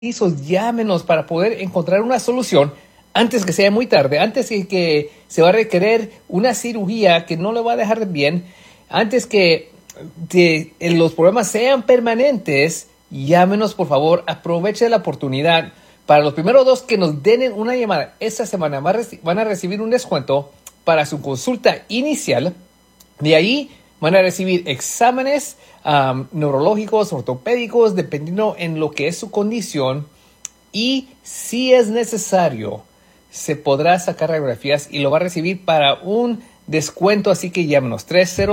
llámenos para poder encontrar una solución antes que sea muy tarde, antes que se va a requerir una cirugía que no le va a dejar bien, antes que los problemas sean permanentes. Llámenos, por favor, aproveche la oportunidad. Para los primeros dos que nos den una llamada esta semana van a recibir un descuento para su consulta inicial. De ahí van a recibir exámenes neurológicos, ortopédicos, dependiendo en lo que es su condición. Y si es necesario, se podrá sacar radiografías y lo va a recibir para un descuento. Así que llámenos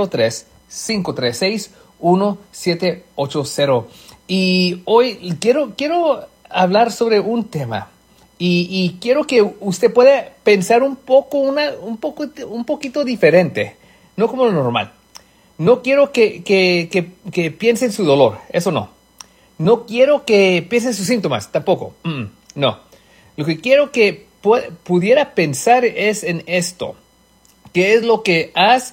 303-536-1780. Y hoy quiero hablar sobre un tema. Y quiero que usted pueda pensar un poquito diferente, no como lo normal. No quiero que piense en su dolor, eso no. No quiero que piense en sus síntomas, tampoco. No. Lo que quiero que pudiera pensar es en esto. ¿Qué es lo que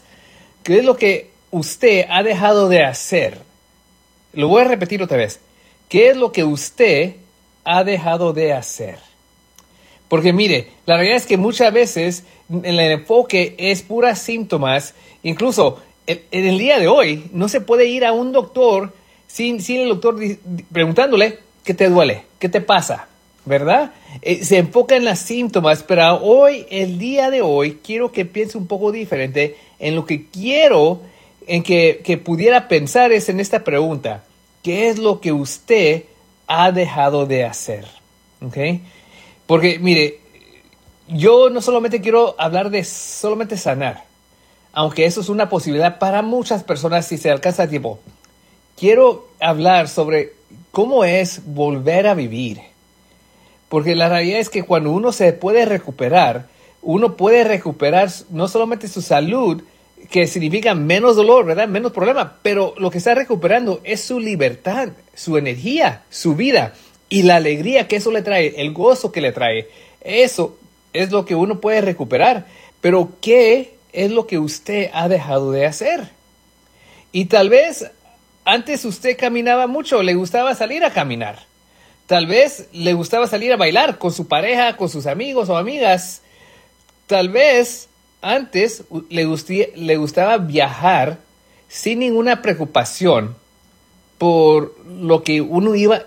usted ha dejado de hacer? Lo voy a repetir otra vez. ¿Qué es lo que usted ha dejado de hacer? Porque mire, la realidad es que muchas veces el enfoque es puras síntomas. Incluso en el día de hoy no se puede ir a un doctor sin el doctor preguntándole qué te duele, qué te pasa, ¿verdad? Se enfoca en los síntomas, pero el día de hoy, quiero que piense un poco diferente. En lo que quiero en que pudiera pensar es en esta pregunta. ¿Qué es lo que usted ha dejado de hacer? ¿Ok? Porque, mire, yo no solamente quiero hablar de solamente sanar, aunque eso es una posibilidad para muchas personas si se alcanza el tiempo. Quiero hablar sobre cómo es volver a vivir. Porque la realidad es que cuando uno se puede recuperar, uno puede recuperar no solamente su salud, que significa menos dolor, ¿verdad? Menos problema, pero lo que está recuperando es su libertad, su energía, su vida. Y la alegría que eso le trae, el gozo que le trae, eso es lo que uno puede recuperar. Pero ¿qué es lo que usted ha dejado de hacer? Y tal vez antes usted caminaba mucho, le gustaba salir a caminar. Tal vez le gustaba salir a bailar con su pareja, con sus amigos o amigas. Tal vez antes le gustaba viajar sin ninguna preocupación por lo que uno iba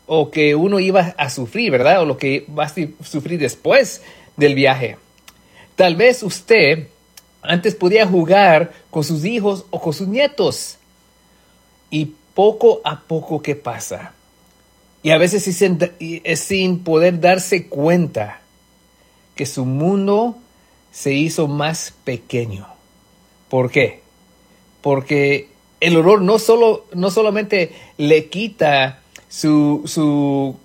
a sufrir, ¿verdad? O lo que va a sufrir después del viaje. Tal vez usted antes podía jugar con sus hijos o con sus nietos. Y poco a poco, ¿qué pasa? Y a veces sin poder darse cuenta que su mundo se hizo más pequeño. ¿Por qué? Porque el olor no solamente le quita su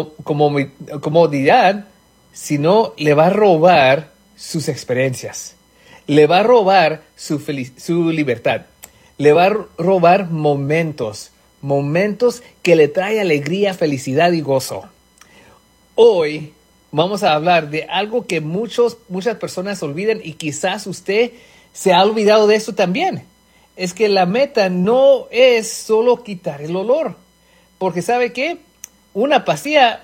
comodidad, sino le va a robar sus experiencias. Le va a robar su libertad. Le va a robar momentos que le trae alegría, felicidad y gozo. Hoy vamos a hablar de algo que muchas personas olvidan y quizás usted se ha olvidado de eso también. Es que la meta no es solo quitar el olor. Porque ¿sabe qué? Una pastilla,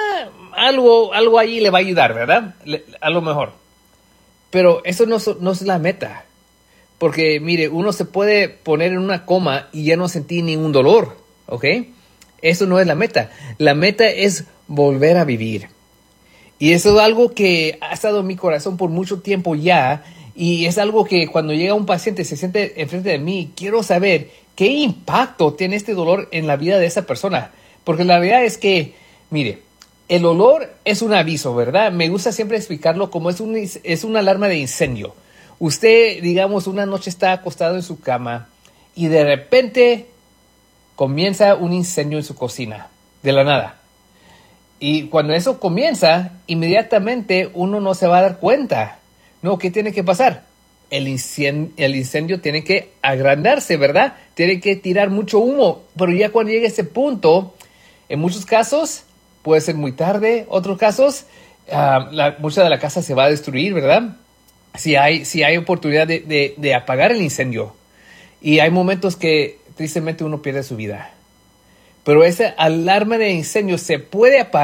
algo allí le va a ayudar, ¿verdad? A lo mejor. Pero eso no es la meta. Porque, mire, uno se puede poner en una coma y ya no sentir ningún dolor, ¿ok? Eso no es la meta. La meta es volver a vivir. Y eso es algo que ha estado en mi corazón por mucho tiempo ya. Y es algo que cuando llega un paciente se siente enfrente de mí, quiero saber qué impacto tiene este dolor en la vida de esa persona. Porque la verdad es que, mire, el olor es un aviso, ¿verdad? Me gusta siempre explicarlo como es una alarma de incendio. Usted, digamos, una noche está acostado en su cama y de repente comienza un incendio en su cocina, de la nada. Y cuando eso comienza, inmediatamente uno no se va a dar cuenta. No, ¿qué tiene que pasar? El incendio tiene que agrandarse, ¿verdad? Tiene que tirar mucho humo. Pero ya cuando llegue a ese punto, en muchos casos, puede ser muy tarde. Otros casos, mucha de la casa se va a destruir, ¿verdad? Si hay oportunidad de apagar el incendio. Y hay momentos que tristemente uno pierde su vida. pero esa alarma de incendio se puede apagar